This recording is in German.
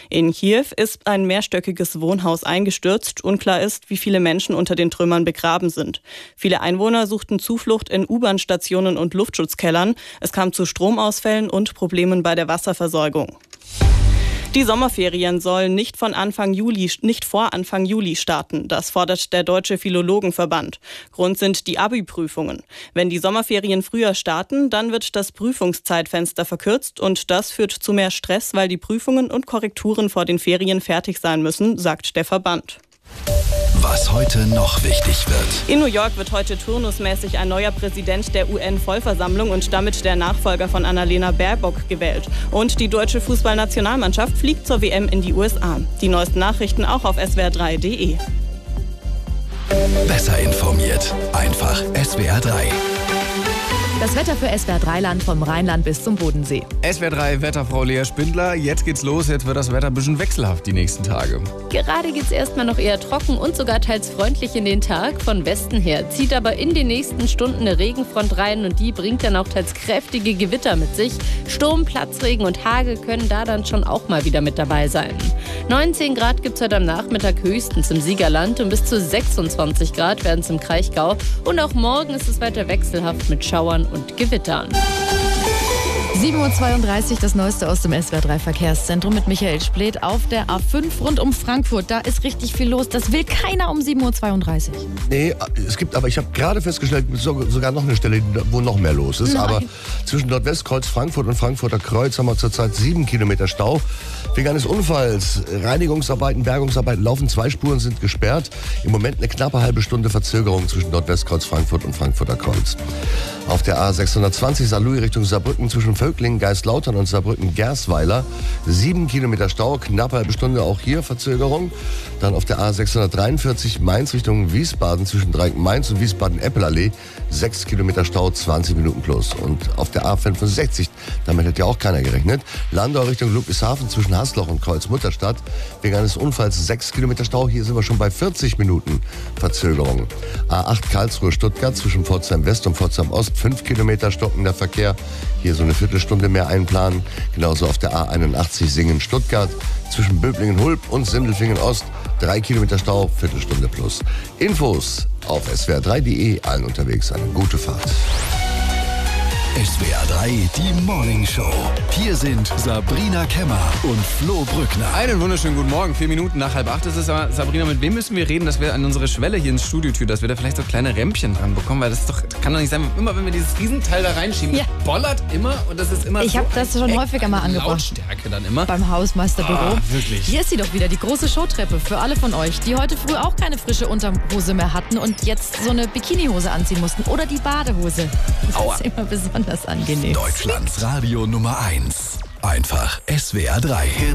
In Kiew ist ein mehrstöckiges Wohnhaus eingestürzt. Unklar ist, wie viele Menschen unter den Trümmern begraben sind. Viele Einwohner suchten Zuflucht in U-Bahn-Stationen und Luftschutzkellern. Es kam zu Stromausfällen und Problemen bei der Wasserversorgung. Die Sommerferien sollen nicht vor Anfang Juli starten. Das fordert der Deutsche Philologenverband. Grund sind die Abi-Prüfungen. Wenn die Sommerferien früher starten, dann wird das Prüfungszeitfenster verkürzt und das führt zu mehr Stress, weil die Prüfungen und Korrekturen vor den Ferien fertig sein müssen, sagt der Verband. Was heute noch wichtig wird. In New York wird heute turnusmäßig ein neuer Präsident der UN-Vollversammlung und damit der Nachfolger von Annalena Baerbock gewählt. Und die deutsche Fußballnationalmannschaft fliegt zur WM in die USA. Die neuesten Nachrichten auch auf swr3.de. Besser informiert. Einfach SWR3. Das Wetter für SWR3-Land vom Rheinland bis zum Bodensee. SWR3-Wetterfrau Lea Spindler. Jetzt geht's los, jetzt wird das Wetter ein bisschen wechselhaft die nächsten Tage. Gerade geht's erstmal noch eher trocken und sogar teils freundlich in den Tag. Von Westen her zieht aber in den nächsten Stunden eine Regenfront rein und die bringt dann auch teils kräftige Gewitter mit sich. Sturm, Platzregen und Hagel können da dann schon auch mal wieder mit dabei sein. 19 Grad gibt's heute am Nachmittag höchstens im Siegerland und bis zu 26 Grad werden es im Kraichgau. Und auch morgen ist es weiter wechselhaft mit Schauern und Gewittern. 7.32 Uhr, das Neueste aus dem SWR3-Verkehrszentrum mit Michael Spleth auf der A5 rund um Frankfurt. Da ist richtig viel los. Das will keiner um 7.32 Uhr. Nee, aber ich habe gerade festgestellt, sogar noch eine Stelle, wo noch mehr los ist. Nein. Aber zwischen Nordwestkreuz Frankfurt und Frankfurter Kreuz haben wir zurzeit 7 Kilometer Stau. Wegen eines Unfalls, Reinigungsarbeiten, Bergungsarbeiten laufen, 2 Spuren sind gesperrt. Im Moment eine knappe halbe Stunde Verzögerung zwischen Nordwestkreuz Frankfurt und Frankfurter Kreuz. Auf der A620 Saarlouis Richtung Saarbrücken zwischen Völklingen, Geistlautern und Saarbrücken-Gersweiler 7 Kilometer Stau, knappe halbe Stunde auch hier Verzögerung. Dann auf der A643 Mainz Richtung Wiesbaden zwischen Mainz und Wiesbaden-Eppelallee 6 Kilometer Stau, 20 Minuten plus. Und auf der A65, damit hat ja auch keiner gerechnet, Landau Richtung Ludwigshafen zwischen Hasloch und Kreuz-Mutterstadt wegen eines Unfalls 6 Kilometer Stau. Hier sind wir schon bei 40 Minuten Verzögerung. A8 Karlsruhe-Stuttgart zwischen Pforzheim West und Pforzheim Ost 5 Kilometer stockender Verkehr. Hier so eine Viertelstunde mehr einplanen. Genauso auf der A81 Singen-Stuttgart zwischen Böblingen-Hulb und Sindelfingen-Ost 3 Kilometer Stau, Viertelstunde plus. Infos auf swr3.de. Allen unterwegs eine gute Fahrt. SWR3, die Morning Show. Hier sind Sabrina Kemmer und Flo Brückner. Einen wunderschönen guten Morgen. 4 Minuten nach 7:30 ist es. Sabrina, mit wem müssen wir reden, dass wir an unsere Schwelle hier ins Studiotür, dass wir da vielleicht so kleine Rämpchen dran bekommen? Weil das kann doch nicht sein, immer wenn wir dieses Riesenteil da reinschieben, Ja. bollert immer und das ist immer Ich so habe das schon häufiger mal angebracht. Lautstärke dann immer. Beim Hausmeisterbüro. Wirklich. Hier ist sie doch wieder, die große Showtreppe für alle von euch, die heute früh auch keine frische Unterhose mehr hatten und jetzt so eine Bikinihose anziehen mussten oder die Badehose. Das ist immer besonders angenehm. Deutschlands Radio Nummer 1. Einfach SWR3.